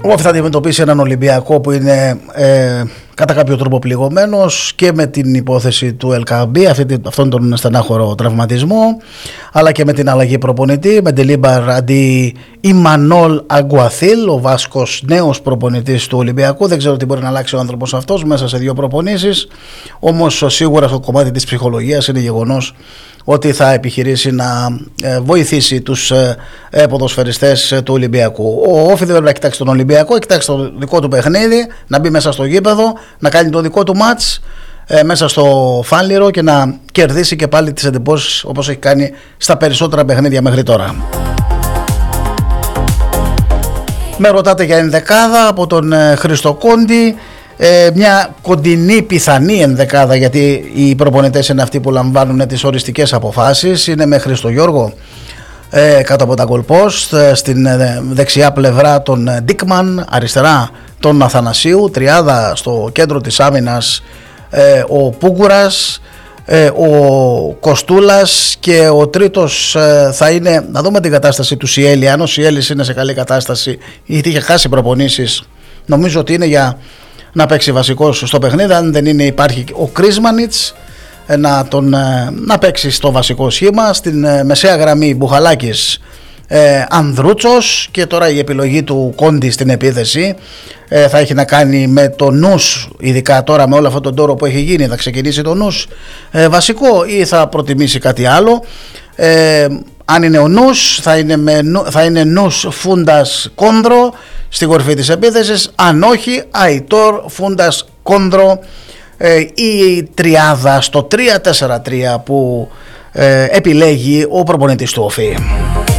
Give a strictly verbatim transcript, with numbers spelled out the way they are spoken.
Ο Όφη θα αντιμετωπίσει έναν Ολυμπιακό που είναι ε, κατά κάποιο τρόπο πληγωμένος και με την υπόθεση του Ελκαμπή, αυτόν τον στενάχωρο τραυματισμό, αλλά και με την αλλαγή προπονητή, με Ντελίμπαρ αντί Ιμανόλ Αγκουαθίλ, ο Βάσκος νέος προπονητής του Ολυμπιακού. Δεν ξέρω τι μπορεί να αλλάξει ο άνθρωπος αυτός μέσα σε δύο προπονήσεις, όμως σίγουρα στο κομμάτι της ψυχολογίας είναι γεγονός ότι θα επιχειρήσει να βοηθήσει τους ποδοσφαιριστές του Ολυμπιακού. Ο Όφη δεν πρέπει να κοιτάξει τον Ολυμπιακό, κοιτάξει το δικό του παιχνίδι, να μπει μέσα στο γήπεδο, να κάνει το δικό του μάτς μέσα στο Φάληρο και να κερδίσει και πάλι τις εντυπώσεις όπως έχει κάνει στα περισσότερα παιχνίδια μέχρι τώρα. Με ρωτάτε για ενδεκάδα από τον Χρήστο Κόντι. Ε, μια κοντινή πιθανή ενδεκάδα, γιατί οι προπονητές είναι αυτοί που λαμβάνουν τις οριστικές αποφάσεις. Είναι με Χριστογιώργο ε, κάτω από τα goal post, στην ε, δεξιά πλευρά τον Ντίκμαν, αριστερά τον Αθανασίου, τριάδα στο κέντρο της άμυνας ε, ο Πούγκουρας, ε, ο Κοστούλας, και ο τρίτος ε, θα είναι, να δούμε την κατάσταση του Σιέλη. Αν ο Σιέλης είναι σε καλή κατάσταση, γιατί είχε χάσει προπονήσεις, νομίζω ότι είναι για να παίξει βασικός στο παιχνίδι. Αν δεν είναι, υπάρχει ο Κρίσμανιτς να, τον, να παίξει στο βασικό σχήμα. Στην μεσαία γραμμή Μπουχαλάκης, ε, Ανδρούτσος, και τώρα η επιλογή του Κόντι στην επίθεση ε, θα έχει να κάνει με το νους, ειδικά τώρα με όλο αυτόν τον τόρο που έχει γίνει. Θα ξεκινήσει το νους ε, βασικό ή θα προτιμήσει κάτι άλλο. ε, Αν είναι ο νους, θα είναι, με, θα είναι νους Φούντας Κόνδρο στην κορυφή της επίθεσης. Αν όχι, Αϊτόρ Φούντας Κόνδρο, ε, η τριάδα στο τρία τέσσερα τρία που ε, επιλέγει ο προπονητής του Όφη.